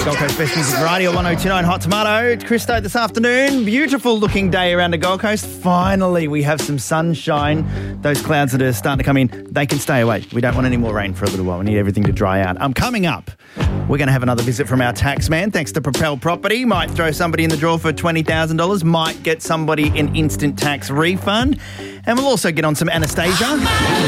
Gold Coast Best Music Radio 1029 Hot Tomato. Christo this afternoon. Beautiful looking day around the Gold Coast. Finally, we have some sunshine. Those clouds that are starting to come in, they can stay away. We don't want any more rain for a little while. We need everything to dry out. Coming up, we're going to have another visit from our tax man, thanks to Propel Property. Might throw somebody in the draw for $20,000. Might get somebody an instant tax refund. And we'll also get on some Anastasia.